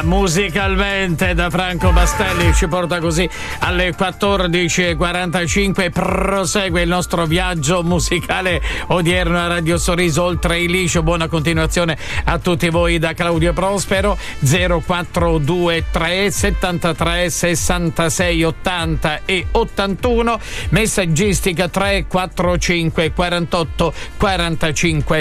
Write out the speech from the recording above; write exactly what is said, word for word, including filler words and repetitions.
Musicalmente da Franco Bastelli ci porta così alle quattordici e quarantacinque. Prosegue il nostro viaggio musicale odierno a Radio Sorriso oltre il liscio. Buona continuazione a tutti voi da Claudio Prospero. Zero quattro due tre settantatré sessantasei ottanta e ottantuno, messaggistica tre quattro cinque quarantotto quarantacinque